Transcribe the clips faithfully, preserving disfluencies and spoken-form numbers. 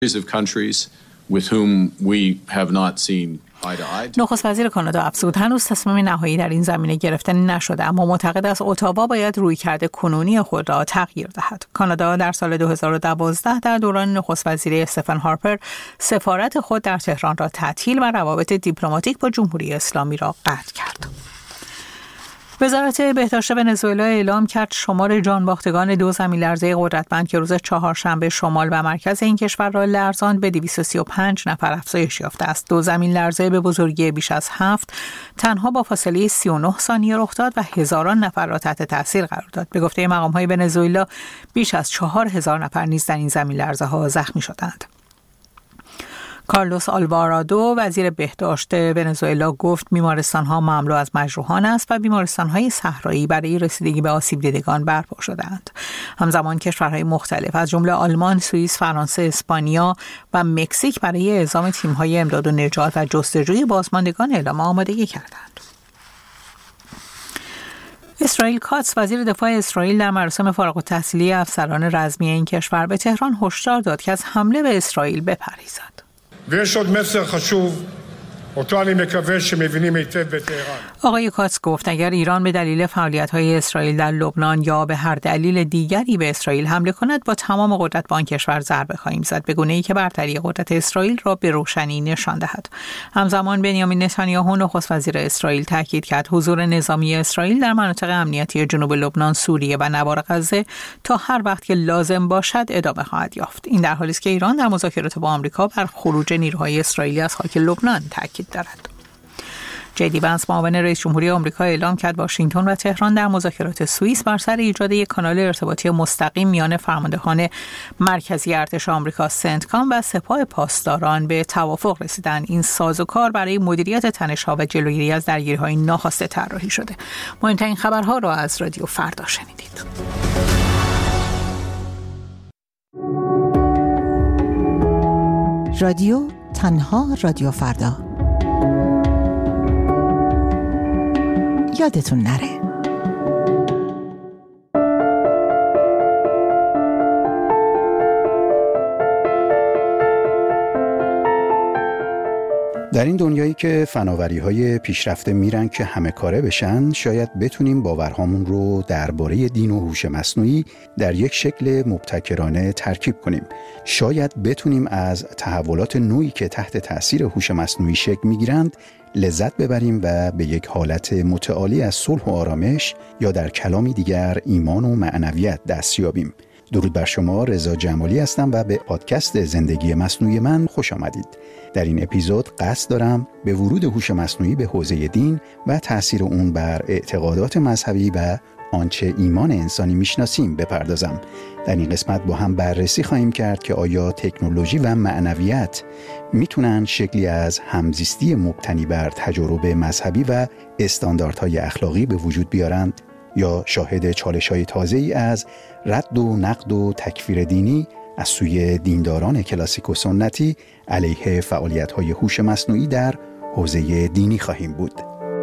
of countries with whom we have not seen eye to eye. نخست وزیر کانادا افزود هنوز تصمیم نهایی در این زمینه گرفته نشده، اما معتقد است اتاوا باید رویکرد کنونی خود را تغییر دهد. کانادا در سال دو هزار و دوازده در دوران نخست وزیری استفن هارپر سفارت خود در تهران را تعطیل و روابط دیپلماتیک با جمهوری اسلامی را قطع کرد. وزارت بهداشت ونزوئلا اعلام کرد شمار جانباختگان دو زمین‌لرزه قدرتمند که روز چهارشنبه شمال و مرکز این کشور را لرزاند به دویست و سی و پنج نفر افزایش یافته است. دو زمین‌لرزه به بزرگی بیش از هفت تنها با فاصله سی و نه ثانیه رخ داد و هزاران نفر را تحت تاثیر قرار داد. به گفته مقام‌های ونزوئلا بیش از چهار هزار نفر نیز در این زمین‌لرزه‌ها زخمی شدند. کارلوس آلوارادو وزیر بهداشت ونزوئلا گفت بیمارستان‌ها مملو از مجروحان است و بیمارستان‌های صحرایی برای رسیدگی به آسیب دیدگان برپا شده‌اند. همزمان کشورهای مختلف از جمله آلمان، سوئیس، فرانسه، اسپانیا و مکزیک برای اعزام تیم‌های امداد و نجات و جستجوی بازماندگان اعلام آمادگی کردند. اسرائیل کاتس وزیر دفاع اسرائیل در مراسم فارغ التحصیلی افسران رزمی این کشور به تهران هشدار داد که از حمله به اسرائیل بپرهیزد. ויש עוד מסר חשוב אותו אני מקווה שמבינים היטב בטהרן. آقای کاتس گفت اگر ایران به دلیل فعالیت‌های اسرائیل در لبنان یا به هر دلیل دیگری به اسرائیل حمله کند با تمام قدرت به آن کشور ضربه خواهیم زد، به گونه‌ای که برتری قدرت اسرائیل را به روشنی نشان دهد. همزمان بنیامین نتانیاهو نخست وزیر اسرائیل تاکید کرد حضور نظامی اسرائیل در مناطق امنیتی جنوب لبنان، سوریه و نوار غزه تا هر وقت که لازم باشد ادامه خواهد یافت. این در حالی است که ایران در مذاکرات با آمریکا بر خروج نیروهای اسرائیلی از خاک لبنان تاکید دارد. جدی وانس معاون رئیس جمهوری آمریکا اعلام کرد واشنگتن و تهران در مذاکرات سوئیس بر سر ایجاد یک کانال ارتباطی مستقیم میان فرماندهان مرکزی ارتش آمریکا سنتکام و سپاه پاسداران به توافق رسیدند. این سازوکار برای مدیریت تنش‌ها و جلوگیری از درگیری‌های ناخواسته طراحی شده. مهمترین خبرها را از رادیو فردا شنیدید. رادیو تنها رادیو فردا. یادتون نره. در این دنیایی که فناوری‌های پیشرفته میرن که همه کاره بشن، شاید بتونیم باورهامون رو درباره دین و هوش مصنوعی در یک شکل مبتکرانه ترکیب کنیم. شاید بتونیم از تحولات نوعی که تحت تأثیر هوش مصنوعی شکل میگیرند لذت ببریم و به یک حالت متعالی از صلح و آرامش یا در کلامی دیگر ایمان و معنویت دست یابیم. درود بر شما، رضا جمالی هستم و به پادکست زندگی مصنوعی من خوش آمدید. در این اپیزود قصد دارم به ورود هوش مصنوعی به حوزه دین و تأثیر اون بر اعتقادات مذهبی و آنچه ایمان انسانی میشناسیم بپردازم. در این قسمت با هم بررسی خواهیم کرد که آیا تکنولوژی و معنویت میتونن شکلی از همزیستی مبتنی بر تجارب مذهبی و استانداردهای اخلاقی به وجود بیارند، یا شاهد چالش‌های تازه‌ای از رد و نقد و تکفیر دینی از سوی دینداران کلاسیک و سنتی علیه فعالیت‌های هوش مصنوعی در حوزه دینی خواهیم بود.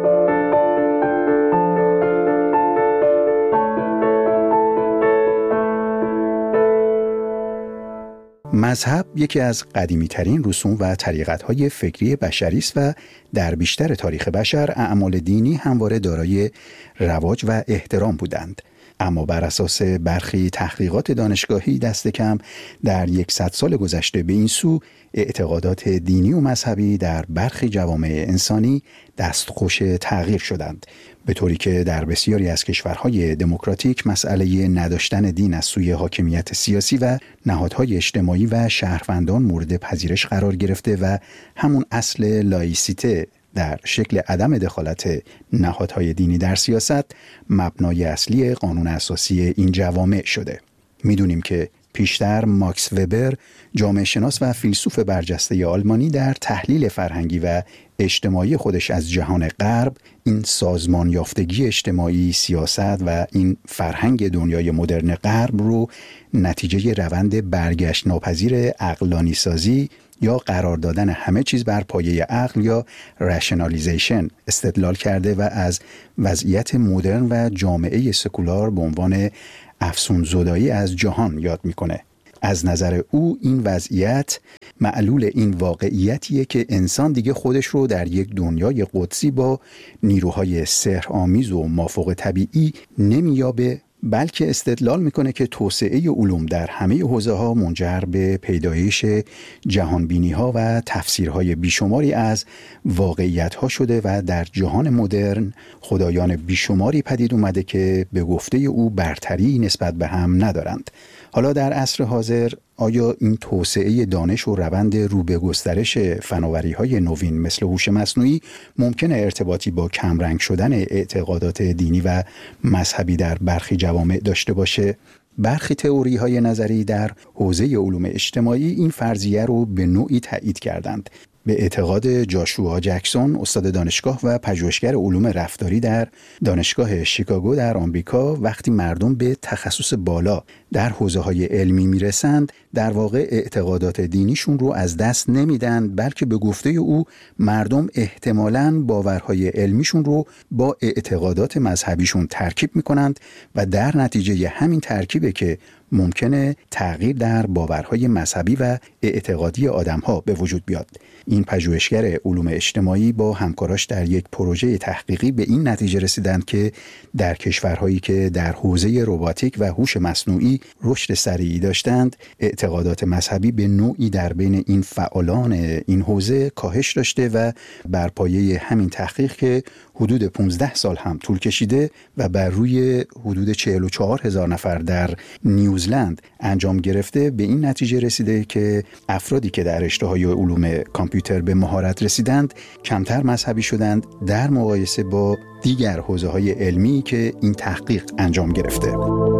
مذهب یکی از قدیمی‌ترین رسوم و طریقت‌های فکری بشری است و در بیشتر تاریخ بشر اعمال دینی همواره دارای رواج و احترام بودند. اما بر اساس برخی تحقیقات دانشگاهی دست کم در یکصد سال گذشته به این سو اعتقادات دینی و مذهبی در برخی جوامع انسانی دستخوش تغییر شدند، به طوری که در بسیاری از کشورهای دموکراتیک مسئله نداشتن دین از سوی حاکمیت سیاسی و نهادهای اجتماعی و شهروندان مورد پذیرش قرار گرفته و همون اصل لایسیته در شکل عدم دخالت نهادهای دینی در سیاست مبنای اصلی قانون اساسی این جوامع شده. میدونیم که پیشتر ماکس وبر، جامعه شناس و فیلسوف برجسته آلمانی، در تحلیل فرهنگی و اجتماعی خودش از جهان غرب این سازمان یافتگی اجتماعی، سیاست و این فرهنگ دنیای مدرن غرب رو نتیجه روند برگشت ناپذیر عقلانی سازی یا قرار دادن همه چیز بر پایه عقل یا رشنالیزیشن استدلال کرده و از وضعیت مدرن و جامعه سکولار به عنوان افسون زدایی از جهان یاد میکنه. از نظر او این وضعیت معلول این واقعیتیه که انسان دیگه خودش رو در یک دنیای قدسی با نیروهای سحرآمیز و مافوق طبیعی نمیابه، بلکه استدلال میکنه که توسعه علوم در همه حوزه ها منجر به پیدایش جهانبینی ها و تفسیرهای بیشماری از واقعیت ها شده و در جهان مدرن خدایان بیشماری پدید اومده که به گفته او برتری نسبت به هم ندارند. حالا در عصر حاضر آیا این توسعه دانش و روند رو به گسترش فناوری‌های نوین مثل هوش مصنوعی ممکنه ارتباطی با کمرنگ شدن اعتقادات دینی و مذهبی در برخی جوامع داشته باشه؟ برخی تئوری‌های نظری در حوزه علوم اجتماعی این فرضیه رو به نوعی تایید کردند. به اعتقاد جاشوا جکسون، استاد دانشگاه و پژوهشگر علوم رفتاری در دانشگاه شیکاگو در آمریکا، وقتی مردم به تخصص بالا در حوزه‌های علمی میرسند، در واقع اعتقادات دینیشون رو از دست نمیدن، بلکه به گفته او مردم احتمالاً باورهای علمیشون رو با اعتقادات مذهبیشون ترکیب میکنند و در نتیجه همین ترکیبه که ممکنه تغییر در باورهای مذهبی و اعتقادی آدم‌ها به وجود بیاد. این پژوهشگر علوم اجتماعی با همکاراش در یک پروژه تحقیقی به این نتیجه رسیدند که در کشورهایی که در حوزه رباتیک و هوش مصنوعی رشد سریعی داشتند، اعتقادات مذهبی به نوعی در بین این فعالان این حوزه کاهش داشته و بر پایه همین تحقیق که حدود پانزده سال هم طول کشیده و بر روی حدود چهل و چهار هزار نفر در نیوزلند انجام گرفته، به این نتیجه رسیده که افرادی که در رشته‌های علوم کامپیوتر به مهارت رسیدند کمتر مذهبی شدند در مقایسه با دیگر حوزه‌های علمی که این تحقیق انجام گرفته.